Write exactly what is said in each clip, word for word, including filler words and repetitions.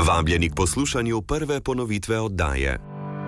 Vabljeni k poslušanju prve ponovitve oddaje.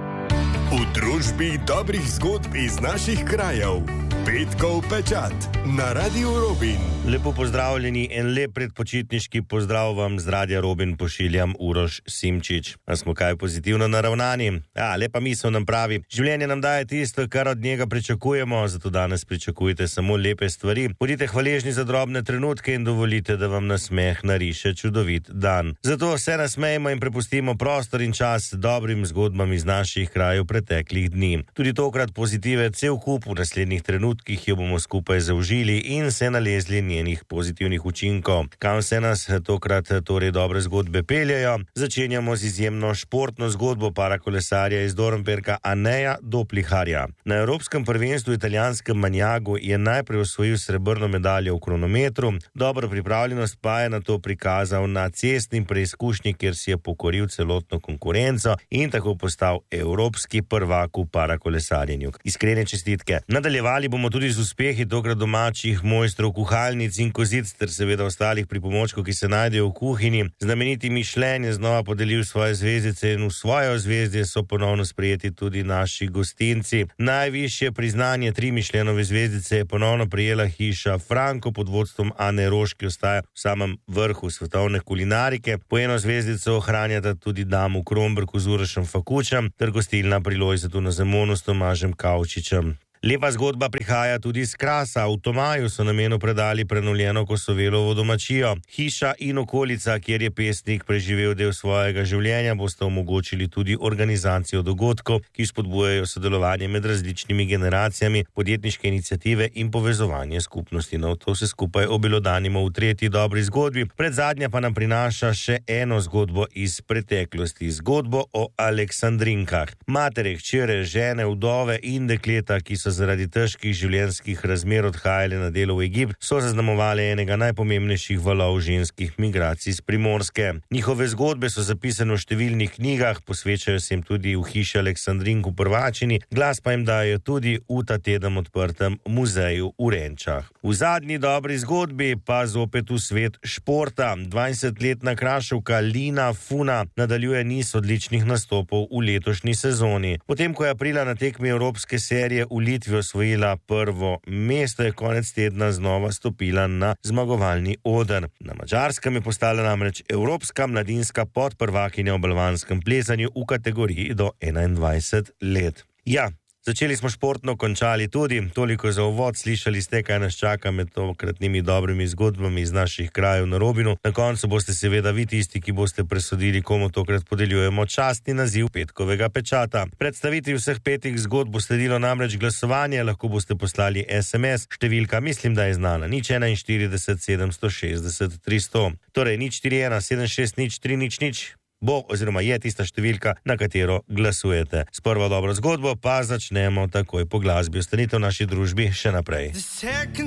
V družbi dobrih zgodb iz naših krajev. Petkov pečat na Radiu Robin. Lepo pozdravljeni, en lep predpočitniški pozdrav vam z Radia Robin pošiljam Uroš Simčič. A smo kaj pozitivno naravnani? A, lepa misel nam pravi, življenje nam daje tisto, kar od njega pričakujemo, zato danes pričakujte samo lepe stvari. Bodite hvaležni za drobne trenutke in dovolite, da vam nasmeh nariše čudovit dan. Zato se nasmejmo in prepustimo prostor in čas dobrim zgodbam iz naših krajev preteklih dni. Tudi tokrat pozitive cel kup, v naslednjih trenutkih jo bomo skupaj zaužili in se nalezli njenih pozitivnih učinkov. Kam se nas tokrat torej dobre zgodbe peljejo? Začenjamo z izjemno športno zgodbo parakolesarja iz Dornberka Aneja Dopliharja. Na Evropskem prvenstvu v italijanskem Magnagu je najprej osvojil srebrno medaljo v kronometru, dobro pripravljenost pa je na to prikazal na cestni preizkušnji, kjer si je pokoril celotno konkurenco in tako postal evropski prvak v parakolesarjenju. Iskrene čestitke. Nadaljevali bomo tudi z uspehi tokrat domačih mojstrov kuhalnic in kozic ter seveda ostalih pripomočkov, ki se najdejo v kuhinji. Znameniti Michelin je znova podelil svoje zvezdice in v svoje ozvezdje so ponovno sprejeti tudi naši gostinci. Najvišje priznanje, tri Michelinove zvezdice, je ponovno prijela hiša Franko pod vodstvom Ane Roš, ki ostaja v samem vrhu svetovne kulinarike. Po eno zvezdico ohranjata tudi Dam v Kromberku z Urošem Fakučem ter gostilna pri Lojzetu na Zemonu s Tomažem Kavčičem. Lepa zgodba prihaja tudi iz Krasa. V Tomaju so namenu predali prenovljeno Kosovelovo domačijo. Hiša in okolica, kjer je pesnik preživel del svojega življenja, boste omogočili tudi organizacijo dogodkov, ki spodbujajo sodelovanje med različnimi generacijami, podjetniške iniciative in povezovanje skupnosti. No, to se skupaj obelodanimo v tretji dobri zgodbi. Predzadnja pa nam prinaša še eno zgodbo iz preteklosti. Zgodbo o Aleksandrinkah. Matere, hčere, žene, vdove in dekleta, ki so zaradi težkih življenjskih razmer odhajali na delo v Egipt, so zaznamovali enega najpomembnejših valov ženskih migracij z Primorske. Njihove zgodbe so zapisane v številnih knjigah, posvečajo se jim tudi v hiši Aleksandrink v Prvačini, glas pa jim dajo tudi v ta teden odprtem muzeju v Renčah. V zadnji dobri zgodbi pa zopet v svet športa. dvajsetletna kraševka Lina Funa nadaljuje niz odličnih nastopov v letošnji sezoni. Potem, ko je aprila na tekmi evropske serije v Litvi osvojila prvo mesto, je konec tedna znova stopila na zmagovalni oder. Na Madžarskem je postala namreč evropska mladinska podprvakinja v balvanskem plezanju v kategoriji do enaindvajset let. Ja, začeli smo športno, končali tudi. Toliko za uvod, slišali ste, kaj nas čaka med tokratnimi dobrimi zgodbami iz naših krajev na Robinu. Na koncu boste seveda vi tisti, ki boste presodili, komu tokrat podeljujemo častni naziv petkovega pečata. Predstavitvi vseh petih zgodb bo sledilo namreč glasovanje, lahko boste poslali es em es, številka mislim, da je znana, nič enainštirideset sedemsto šestdeset tristo. Torej, nič štiri ena sedem šest nič tri nič nič. Bo oziroma je tista številka, na katero glasujete. S prvo dobro zgodbo pa začnemo takoj po glasbi. Ostanite v naši družbi še naprej.